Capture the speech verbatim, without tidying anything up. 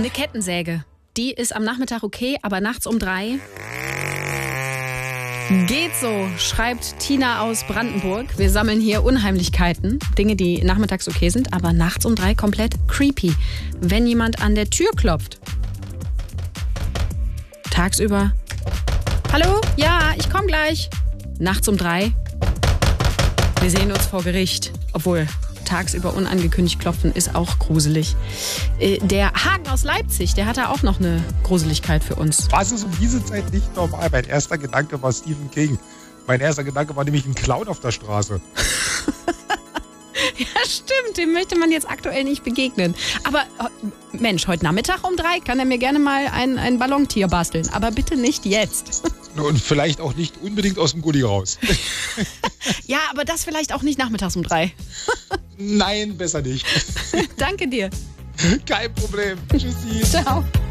Eine Kettensäge, die ist am Nachmittag okay, aber nachts um drei... Geht so, schreibt Tina aus Brandenburg. Wir sammeln hier Unheimlichkeiten, Dinge, die nachmittags okay sind, aber nachts um drei komplett creepy. Wenn jemand an der Tür klopft. Tagsüber. Hallo? Ja, ich komme gleich. Nachts um drei. Wir sehen uns vor Gericht. Obwohl, tagsüber unangekündigt klopfen ist auch gruselig. Äh, der Hagen aus Leipzig, der hat da auch noch eine Gruseligkeit für uns. Was ist um diese Zeit nicht normal? Mein erster Gedanke war Stephen King. Mein erster Gedanke war nämlich ein Clown auf der Straße. Ja, stimmt. Dem möchte man jetzt aktuell nicht begegnen. Aber Mensch, heute Nachmittag um drei kann er mir gerne mal ein, ein Ballontier basteln. Aber bitte nicht jetzt. Und vielleicht auch nicht unbedingt aus dem Gully raus. Ja, aber das vielleicht auch nicht nachmittags um drei. Nein, besser nicht. Danke dir. Kein Problem. Tschüssi. Ciao.